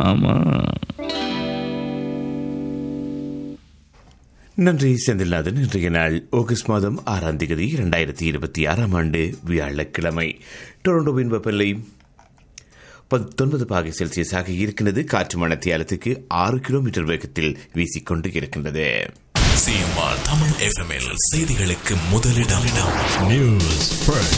ஆமா. நன்றி செந்தில்நாதன். இன்றைய நாள் ஆகஸ்ட் மாதம் 6ஆம் தேதி 2026ஆம் ஆண்டு வியாழக்கிழமை. டொரண்டோவின் வெப்பநிலை 19 செல்சியஸாக இருக்கின்றது. காற்று மணத்தியாலத்துக்கு 6 கிலோமீட்டர் வேகத்தில் வீசிக்கொண்டு இருக்கின்றது. CMR தமிழ் FM செய்திகளுக்கு முதலிடம். News first.